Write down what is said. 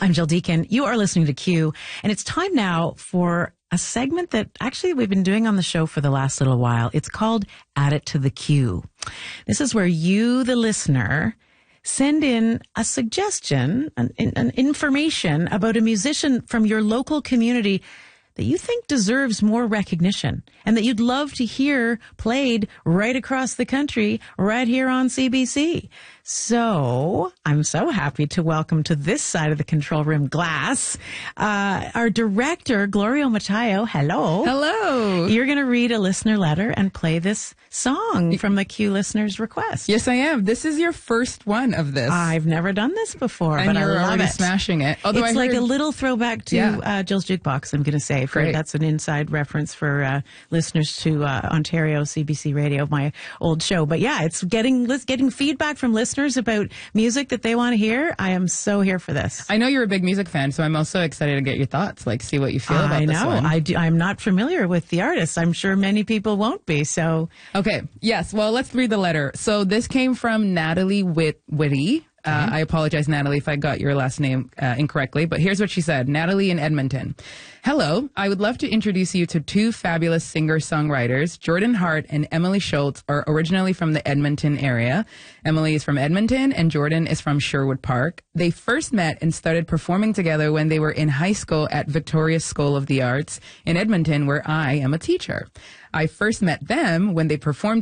I'm Jill Deacon. You are listening to Q, and it's time now for a segment that actually we've been doing on the show for the last little while. It's called Add It to the Q. This is where you, the listener, send in a suggestion, an information about a musician from your local community that you think deserves more recognition and that you'd love to hear played right across the country, right here on CBC. So I'm so happy to welcome to this side of the control room glass, our director, Gloria Matayo. Hello. Hello. You're going to read a listener letter and play this song from the Q listener's request. Yes, I am. This is your first one of this. I've never done this before, and but you're I love already it. Smashing it. Although It's like a little throwback to Jill's Jukebox, I'm going to say. That's an inside reference for listeners to Ontario CBC Radio, my old show. But yeah, it's getting feedback from listeners about music that they want to hear. I am so here for this. I know you're a big music fan, so I'm also excited to get your thoughts, see what you feel about this one. I know. I'm not familiar with the artist. I'm sure many people won't be, so. Okay. Yes. Well, let's read the letter. So this came from Natalie Whitty. I apologize, Natalie, if I got your last name incorrectly, but here's what she said. Natalie in Edmonton. Hello, I would love to introduce you to two fabulous singer-songwriters. Jordan Hart and Emily Schultz are originally from the Edmonton area. Emily is from Edmonton and Jordan is from Sherwood Park. They first met and started performing together when they were in high school at Victoria School of the Arts in Edmonton, where I am a teacher. I first met them when they performed